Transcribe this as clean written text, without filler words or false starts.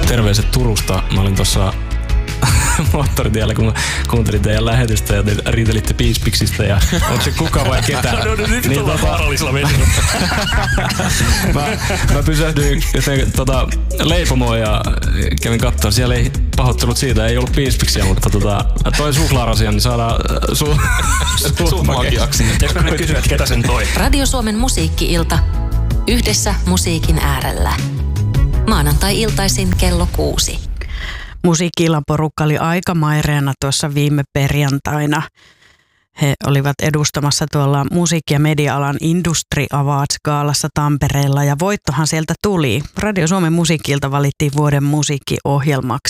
Terveiset Turusta. Mä olin tuossa moottoritiellä, kun kuuntelin teidän lähetystä ja te riitelitte piispiksistä ja onko se kuka vai ketä. No nyt niin, ollaan vaarallisella vesillä. mä pysähdyin leipomoon ja kävin katsoa. Siellä ei pahoittelut siitä, ei ollut piispiksiä, mutta toi suklaarasia, niin saadaan suumakiaksi. Eikö nyt kysyä, että ketä sen toi? Radio Suomen musiikki-ilta. Yhdessä musiikin äärellä. Maanantai-iltaisin kello 6. Musiikki-illan porukka oli aika maireena tuossa viime perjantaina. He olivat edustamassa tuolla musiikki- ja media-alan Industry Awards-gaalassa Tampereella ja voittohan sieltä tuli. Radio Suomen musiikki-ilta valittiin vuoden musiikkiohjelmaksi